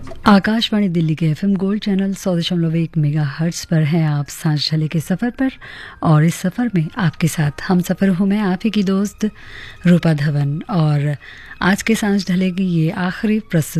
आकाशवाणी दिल्ली के FM gold channel 100.1 mega hertz पर हैं आप सांझ ढले के सफ़र पर। और इस सफ़र में आपके साथ हम सफ़र हूँ मैं आप ही की दोस्त रूपा धवन। और आज के सांझ ढले की ये आखिरी प्रस्तुति